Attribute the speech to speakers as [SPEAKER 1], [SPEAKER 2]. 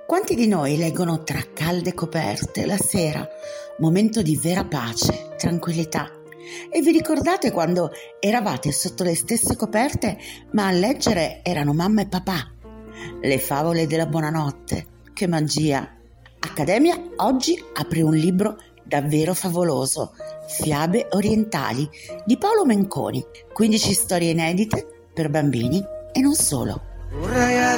[SPEAKER 1] Quanti di noi leggono tra calde coperte la sera, momento di vera pace, tranquillità? E vi ricordate quando eravate sotto le stesse coperte, ma a leggere erano mamma e papà? Le favole della buonanotte, che magia! Accademia oggi apre un libro davvero favoloso, Fiabe orientali, di Paolo Menconi, 15 storie inedite per bambini e non solo.